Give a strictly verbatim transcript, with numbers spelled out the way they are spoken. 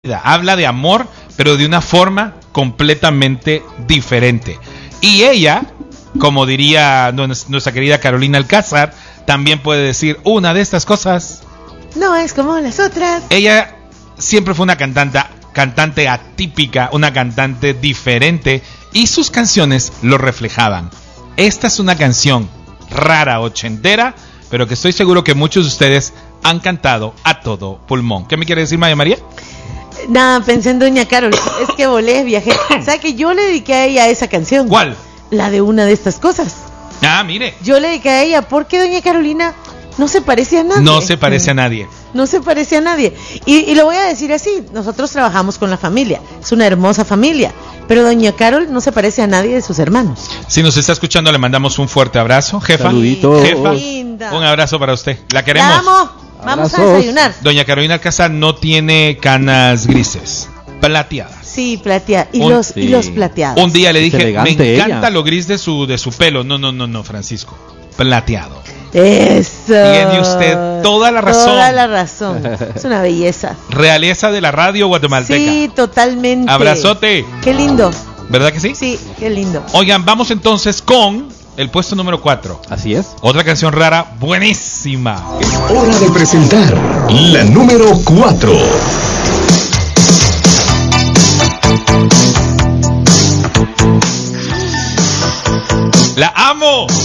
habla de amor, pero de una forma completamente diferente. Y ella, como diría nuestra querida Carolina Alcázar, también puede decir una de estas cosas. No es como las otras. Ella siempre fue una cantante, cantante atípica, una cantante diferente, y sus canciones lo reflejaban. Esta es una canción rara, ochentera, pero que estoy seguro que muchos de ustedes han cantado a todo pulmón. ¿Qué me quiere decir, Maya María? Nada, pensé en Doña Carol. Es que volé, viajé. ¿Sabes que yo le dediqué a ella esa canción? ¿Cuál? La de una de estas cosas. Ah, mire. Yo le dediqué a ella porque Doña Carolina no se parece a nadie. No se parece a nadie. No se parece a nadie. Y, y lo voy a decir así. Nosotros trabajamos con la familia. Es una hermosa familia. Pero Doña Carol no se parece a nadie de sus hermanos. Si nos está escuchando, le mandamos un fuerte abrazo. Jefa. Saludito. Jefa. Linda. Un abrazo para usted. La queremos. La amo. Vamos Abrazos. a desayunar. Doña Carolina Alcázar no tiene canas grises, plateadas. Sí, plateados. Y, Un- los, sí. y los plateados. Un día le Es dije, me elegante encanta ella. lo gris de su de su pelo. No, no, no, no, Francisco. Plateado. Eso. Tiene usted toda la razón. Toda la razón. Es una belleza. Realeza de la radio guatemalteca. Sí, totalmente. Abrazote. Qué lindo. ¿Verdad que sí? Sí, qué lindo. Oigan, vamos entonces con el puesto número cuatro. Así es. Otra canción rara, buenísima. Es hora de presentar la número cuatro. La amo.